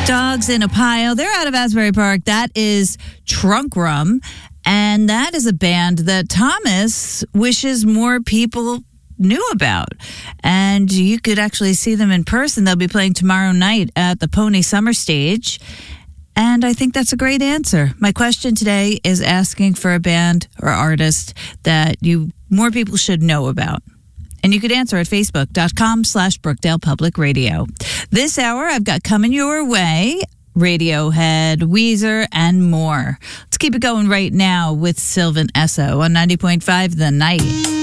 Dogs in a Pile. They're out of Asbury Park. That is Trunk Rum. And that is a band that Thomas wishes more people knew about. And you could actually see them in person. They'll be playing tomorrow night at the Pony Summer Stage. And I think that's a great answer. My question today is asking for a band or artist that more people should know about. And you could answer at facebook.com/Brookdale Public Radio. This hour, I've got coming your way, Radiohead, Weezer, and more. Let's keep it going right now with Sylvan Esso on 90.5 The Night.